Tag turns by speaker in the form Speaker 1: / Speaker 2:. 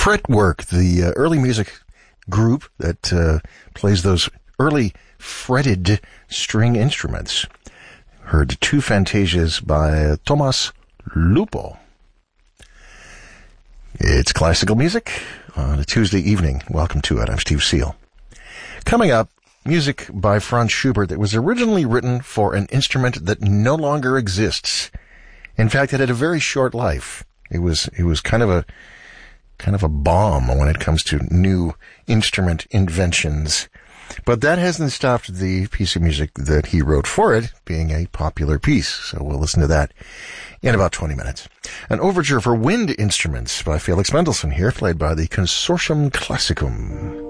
Speaker 1: Fretwork, the early music group that plays those early fretted string instruments. Heard two Fantasias by Tomas Lupo. It's classical music on a Tuesday evening. Welcome to it. I'm Steve Seal. Coming up, music by Franz Schubert that was originally written for an instrument that no longer exists. In fact, it had a very short life. It was kind of a bomb when it comes to new instrument inventions. But that hasn't stopped the piece of music that he wrote for it being a popular piece. So we'll listen to that in about 20 minutes. An overture for wind instruments by Felix Mendelssohn here, played by the Consortium Classicum.